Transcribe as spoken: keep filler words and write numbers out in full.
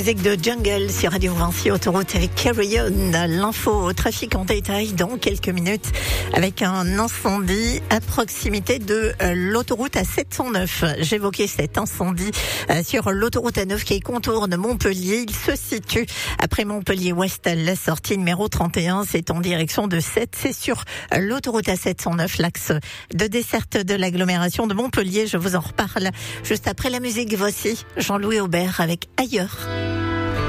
Musique de Jungle sur Radio Vinci Autoroute avec Carry On. L'info au trafic en détail dans quelques minutes avec un incendie à proximité de l'autoroute A sept cent neuf. J'évoquais cet incendie sur l'autoroute A neuf qui contourne Montpellier. Il se situe après Montpellier-Ouest, la sortie numéro trente et un. C'est en direction de Sète. C'est sur l'autoroute A sept cent neuf, l'axe de desserte de l'agglomération de Montpellier. Je vous en reparle juste après la musique. Voici Jean-Louis Aubert avec Ailleurs.